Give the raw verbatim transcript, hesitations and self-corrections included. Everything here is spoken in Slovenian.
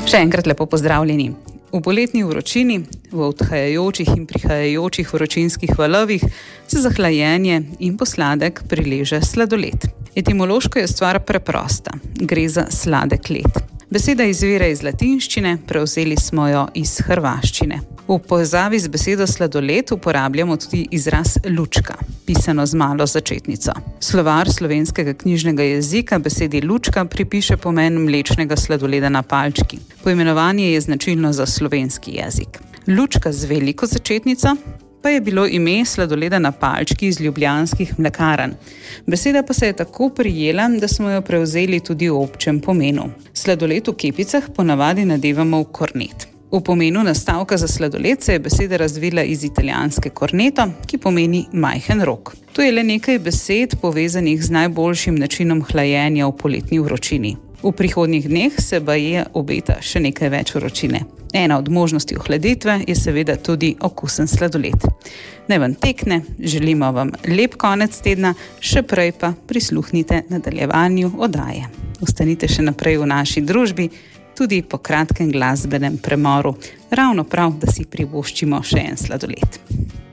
Še enkrat lepo pozdravljeni. V poletni vročini, v odhajajočih in prihajajočih vročinskih valovih se za hlajenje in posladek prileže sladoled. Etimološko je stvar preprosta. Gre za sladek led. Beseda izvira iz latinščine, prevzeli smo jo iz hrvaščine. V povezavi z besedo sladoled uporabljamo tudi izraz lučka, pisano z malo začetnico. Slovar slovenskega knjižnega jezika besedi lučka pripiše pomen mlečnega sladoleda na palčki. Poimenovanje je značilno za slovenski jezik. Lučka z veliko začetnico pa je bilo ime sladoleda na palčki iz ljubljanskih mlekarn. Beseda pa se je tako prijela, da smo jo prevzeli tudi v občem pomenu. Sladoled v kepicah ponavadi nadevamo v kornet. V pomenu nastavka za sladoled se je beseda razvila iz italijanske corneto, ki pomeni majhen rog. To je le nekaj besed povezanih z najboljšim načinom hlajenja v poletni vročini. V prihodnjih dneh se baje obeta še nekaj več vročine. Ena od možnosti ohladitve je seveda tudi okusen sladoled. Naj vam tekne, želimo vam lep konec tedna, še prej pa prisluhnite nadaljevanju oddaje. Ostanite še naprej v naši družbi, tudi po kratkem glasbenem premoru. Ravno prav, da si privoščimo še en sladoled.